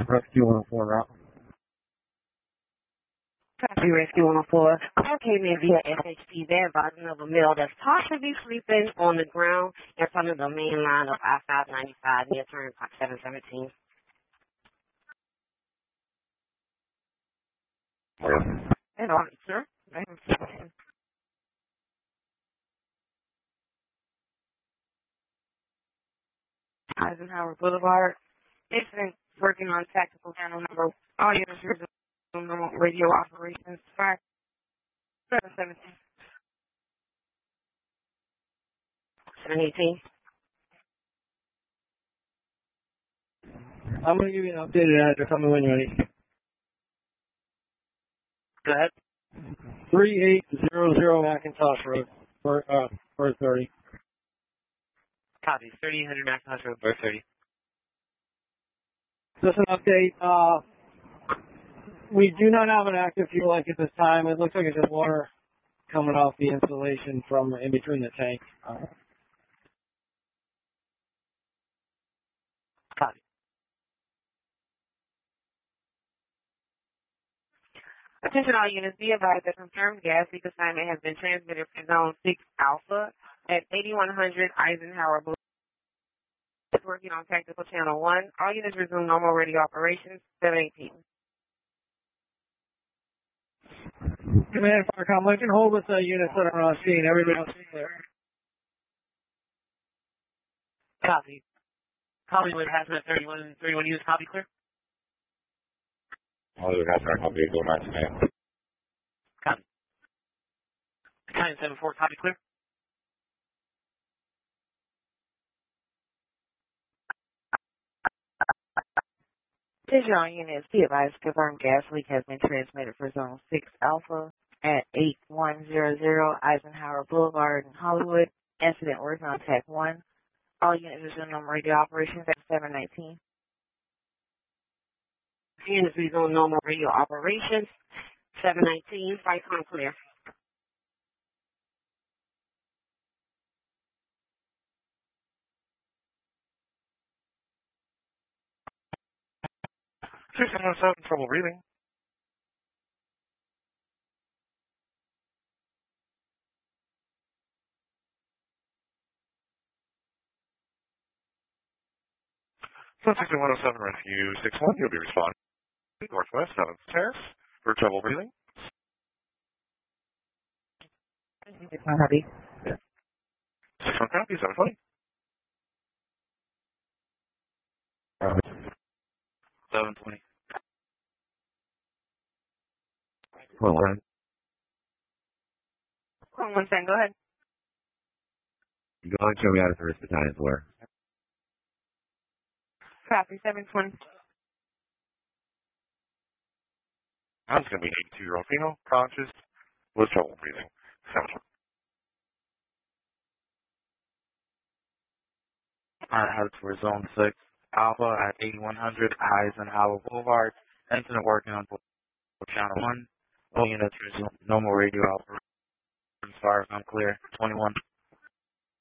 Rescue 104 route. Copy Rescue 104. Call came in via SHP van advising of a male that's possibly sleeping on the ground in front of the main line of I-595 near Turnpike 717. And all right, sir. Eisenhower Boulevard. Incident working on tactical channel number. All units resume radio operations. 717. 718. I'm going to give you an updated address. Tell me when you're ready. Go ahead. 3800 Macintosh Road, Bird 30. Copy. 3800 Macintosh Road, Bird 30. Just an update. We do not have an active fuel leak at this time. It looks like it's just water coming off the insulation from in between the tank. Copy. Attention all units, be advised that confirmed gas leak assignment has been transmitted for Zone 6 Alpha at 8100 Eisenhower Boulevard. Working on Tactical Channel 1. All units resume normal radio operations, 718. Command Firecom, Lincoln, hold with the units that are on scene. Everybody else is clear. Copy. Hollywood Hazmat 31 units, copy clear? Hollywood Hazmat, copy, go 9 Copy. Battalion 74, copy clear? Attention all units, be advised confirmed gas leak has been transmitted for Zone 6 Alpha at 8100 Eisenhower Boulevard in Hollywood. Incident working on Tech 1. All units resume normal radio operations at 719. Units resume normal radio operations, 719. Firecom clear. trouble breathing. Subject 107 Rescue 61, you'll be responding Northwest 7th Terrace for trouble breathing. Copy. 61 copy, 720. 720. Hold on. Hold on one second, go ahead. Go ahead and show me how to service battalions where. Copy, 720. I'm going to be 82-year-old female, conscious, with trouble breathing. 720. Alright, headed for Zone 6 Alpha at 8100 Eisenhower Boulevard. Incident working on Channel 1. All units resume normal radio operations. Firecom clear. 21.